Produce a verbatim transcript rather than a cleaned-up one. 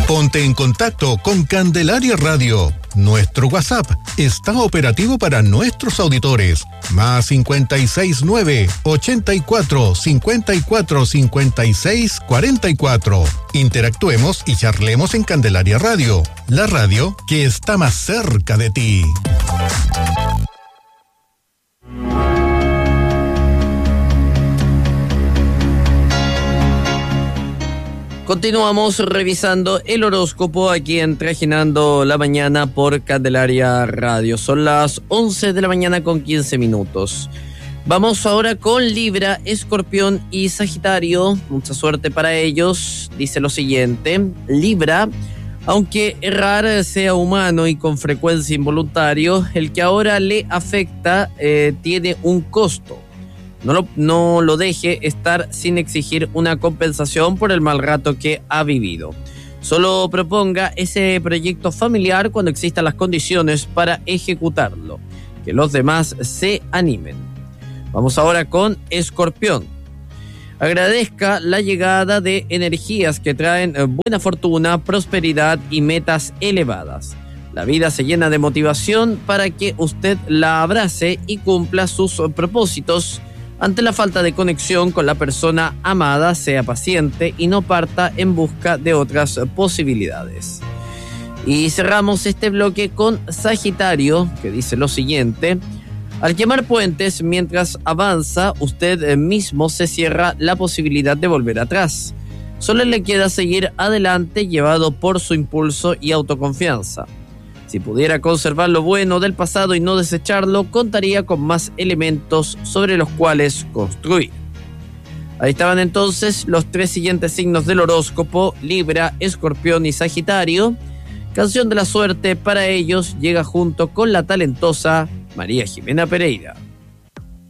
Ponte en contacto con Candelaria Radio. Nuestro WhatsApp está operativo para nuestros auditores. Más cincuenta y seis nueve, ochenta y cuatro, cincuenta y cuatro, cincuenta y seis, cuarenta y cuatro. Interactuemos y charlemos en Candelaria Radio, la radio que está más cerca de ti. Continuamos revisando el horóscopo aquí en Trajinando la Mañana por Candelaria Radio. Son las once de la mañana con quince minutos. Vamos ahora con Libra, Escorpión y Sagitario. Mucha suerte para ellos. Dice lo siguiente: Libra, aunque errar sea humano y con frecuencia involuntario, el que ahora le afecta eh, tiene un costo. No lo, no lo deje estar sin exigir una compensación por el mal rato que ha vivido. Solo proponga ese proyecto familiar cuando existan las condiciones para ejecutarlo. Que los demás se animen. Vamos ahora con Escorpión. Agradezca la llegada de energías que traen buena fortuna, prosperidad y metas elevadas. La vida se llena de motivación para que usted la abrace y cumpla sus propósitos. Ante la falta de conexión con la persona amada, sea paciente y no parta en busca de otras posibilidades. Y cerramos este bloque con Sagitario, que dice lo siguiente: al quemar puentes mientras avanza, usted mismo se cierra la posibilidad de volver atrás. Solo le queda seguir adelante, llevado por su impulso y autoconfianza. Si pudiera conservar lo bueno del pasado y no desecharlo, contaría con más elementos sobre los cuales construir. Ahí estaban entonces los tres siguientes signos del horóscopo: Libra, Escorpión y Sagitario. Canción de la suerte para ellos llega junto con la talentosa María Jimena Pereira.